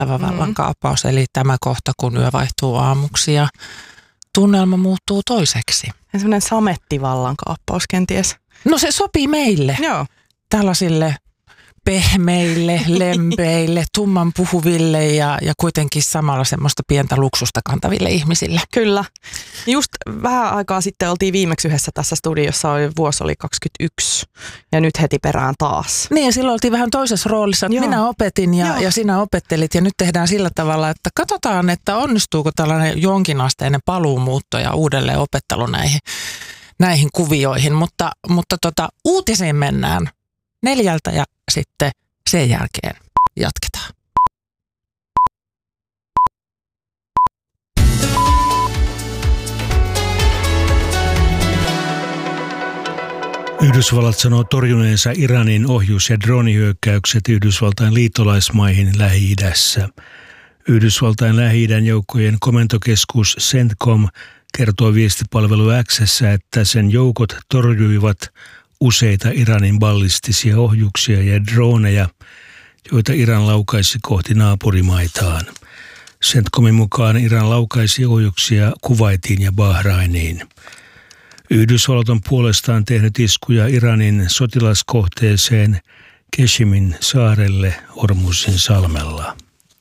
yllättävä vallankaappaus, eli tämä kohta, kun yö vaihtuu aamuksi ja tunnelma muuttuu toiseksi. Sellainen samettivallankaappaus kenties. No se sopii meille. Joo. Tällaisille pehmeille, lempeille, tumman puhuville ja kuitenkin samalla semmoista pientä luksusta kantaville ihmisille. Kyllä. Just vähän aikaa sitten oltiin viimeksi yhdessä tässä studiossa, vuosi oli 2021 ja nyt heti perään taas. Niin ja silloin oltiin vähän toisessa roolissa, että minä opetin ja sinä opettelit ja nyt tehdään sillä tavalla, että katsotaan, että onnistuuko tällainen jonkinasteinen paluumuutto ja uudelleen opettelu näihin kuvioihin, mutta uutisiin mennään 4 ja sitten sen jälkeen jatketaan. Yhdysvallat sanoo torjuneensa Iranin ohjus- ja droonihyökkäykset Yhdysvaltain liittolaismaihin Lähi-idässä. Yhdysvaltain Lähi-idän joukkojen komentokeskus CENTCOM kertoo viestipalvelu X:ssä, että sen joukot torjuivat useita Iranin ballistisia ohjuksia ja drooneja, joita Iran laukaisi kohti naapurimaitaan. CENTCOMin mukaan Iran laukaisi ohjuksia Kuwaitiin ja Bahrainiin. Yhdysvallat on puolestaan tehnyt iskuja Iranin sotilaskohteeseen Keshimin saarelle Hormuzin salmella.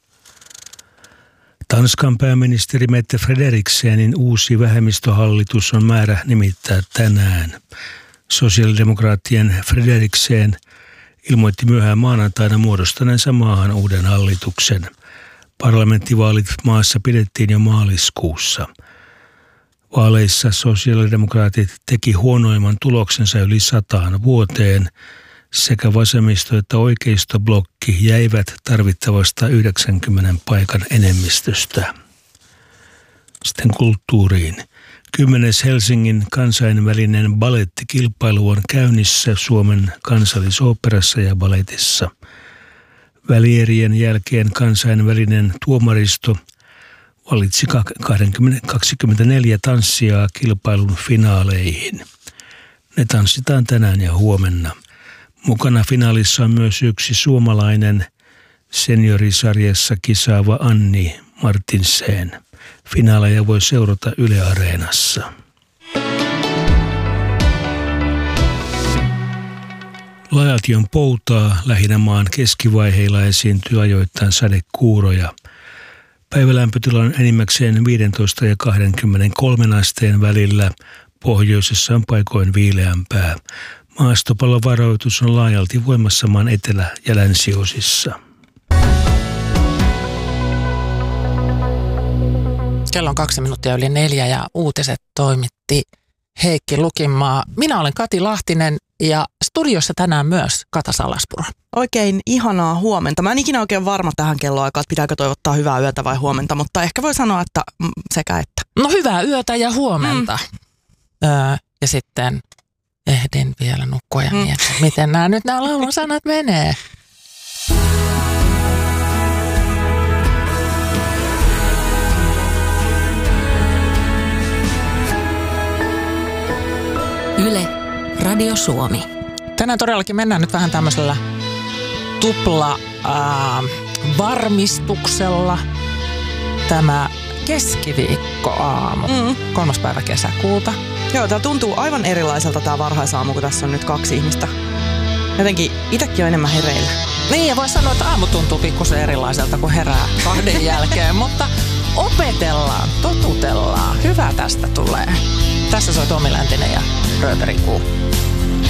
Tanskan pääministeri Mette Frederiksenin uusi vähemmistöhallitus on määrä nimittää tänään. Sosiaalidemokraattien Frederiksen ilmoitti myöhään maanantaina muodostaneensa maahan uuden hallituksen. Parlamenttivaalit maassa pidettiin jo maaliskuussa. Vaaleissa sosiaalidemokraatit teki huonoimman tuloksensa yli 100 vuoteen. Sekä vasemmisto- että oikeistoblokki jäivät tarvittavasta 90 paikan enemmistöstä. Sitten kulttuuriin. 10. Helsingin kansainvälinen balettikilpailu on käynnissä Suomen Kansallisoopperassa ja baletissa. Välierien jälkeen kansainvälinen tuomaristo valitsi 24 tanssijaa kilpailun finaaleihin. Ne tanssitaan tänään ja huomenna. Mukana finaalissa on myös yksi suomalainen seniorisarjassa kisaava Anni Martinsen. Finaaleja voi seurata Yle Areenassa. Laajalti on poutaa, lähinnä maan keskivaiheilla esiintyy ajoittain sadekuuroja. Päivälämpötila on enimmäkseen 15 ja 23 asteen välillä, pohjoisessa on paikoin viileämpää. Maastopallovaroitus on laajalti voimassa maan etelä- ja länsiosissa. Kello on 2:04 ja uutiset toimitti Heikki Lukinmaa. Minä olen Kati Lahtinen ja studiossa tänään myös Kata Salaspuro. Oikein ihanaa huomenta. Mä en ikinä oikein varma tähän kelloaikaan, että pitääkö toivottaa hyvää yötä vai huomenta, mutta ehkä voi sanoa, että sekä että. No hyvää yötä ja huomenta. Ja sitten ehdin vielä nukkua ja miettiä, miten nämä laulun sanat menee. Yle, Radio Suomi. Tänään todellakin mennään nyt vähän tämmöisellä varmistuksella. Tämä keskiviikkoaamu, 3. päivä kesäkuuta. Joo, tää tuntuu aivan erilaiselta tää varhaisaamu, kun tässä on nyt 2 ihmistä. Jotenkin itsekin on enemmän hereillä. Niin, ja voisi sanoa, että aamu tuntuu pikkusen erilaiselta, kun herää 2 jälkeen, mutta opetellaan, totutellaan. Hyvä tästä tulee. Tässä soi Tomi Läntinen ja Rööperin kuu.